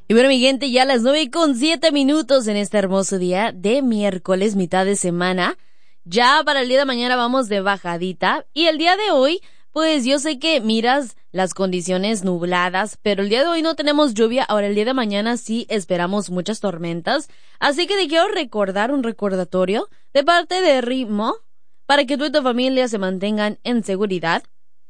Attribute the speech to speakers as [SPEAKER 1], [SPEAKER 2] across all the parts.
[SPEAKER 1] Y bueno, mi gente, ya a las 9:07 en este hermoso día de miércoles, mitad de semana. Ya para el día de mañana vamos de bajadita. Y el día de hoy, pues yo sé que miras las condiciones nubladas, pero el día de hoy no tenemos lluvia. Ahora el día de mañana sí esperamos muchas tormentas. Así que te quiero recordar un recordatorio de parte de Ritmo para que tú y tu familia se mantengan en seguridad.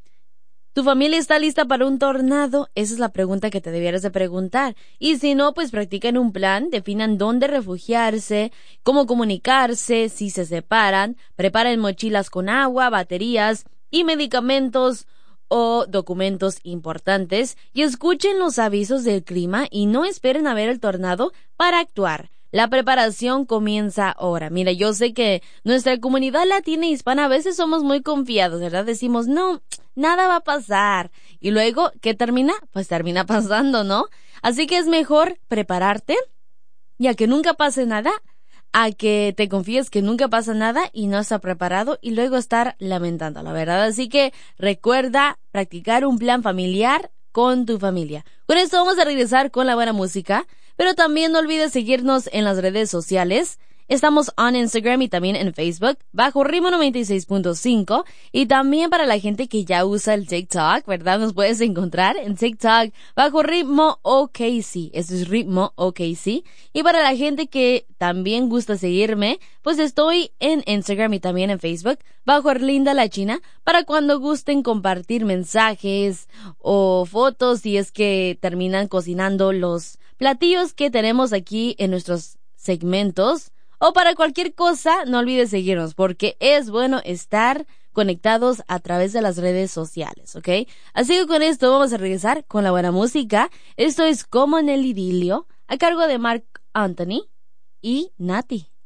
[SPEAKER 1] ¿Tu familia está lista para un tornado? Esa es la pregunta que te debieras de preguntar. Y si no, pues practiquen un plan, definan dónde refugiarse, cómo comunicarse, si se separan, preparen mochilas con agua, baterías y medicamentos o documentos importantes y escuchen los avisos del clima y no esperen a ver el tornado para actuar. La preparación comienza ahora. Mira, yo sé que nuestra comunidad latina e hispana a veces somos muy confiados, ¿verdad? Decimos, no, nada va a pasar. Y luego, ¿qué termina? Pues termina pasando, ¿no? Así que es mejor prepararte y a que nunca pase nada, a que te confíes que nunca pasa nada y no estás preparado y luego estar lamentando, la verdad. Así que recuerda practicar un plan familiar con tu familia. Con esto vamos a regresar con la buena música, pero también no olvides seguirnos en las redes sociales. Estamos en Instagram y también en Facebook bajo Ritmo 96.5 y también para la gente que ya usa el TikTok, ¿verdad? Nos puedes encontrar en TikTok bajo Ritmo OKC. Esto es Ritmo OKC. Y para la gente que también gusta seguirme, pues estoy en Instagram y también en Facebook bajo Erlinda la China para cuando gusten compartir mensajes o fotos si es que terminan cocinando los platillos que tenemos aquí en nuestros segmentos. O para cualquier cosa, no olvides seguirnos, porque es bueno estar conectados a través de las redes sociales, ¿ok? Así que con esto vamos a regresar con la buena música. Esto es Como en el Idilio, a cargo de Marc Anthony y Nati.